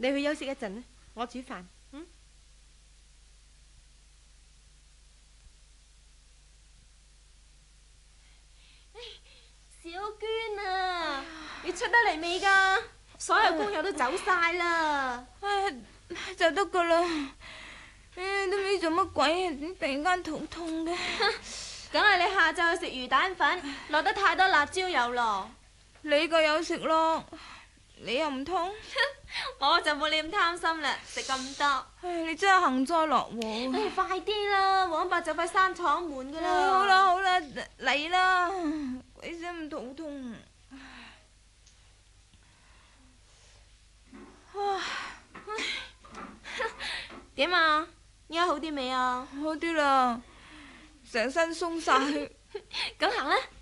你去休息一陣啦，我煮飯。嗯。小娟啊，你出得嚟未㗎？所有工友都走晒啦。 就得噶啦。都唔知做乜鬼，突然間肚痛嘅。 梗係你下晝去食魚蛋粉，落得太多辣椒油咯。 你個有食咯，你又唔痛？ 我就冇你咁貪心啦，食咁多。 你真係幸災樂禍。 快啲啦，黃伯就快閂廠門噶啦。 好啦好啦，嚟啦，鬼死咁肚痛。 點啊？依家好啲未啊？ 好啲啦，成身鬆晒。 咁行啦。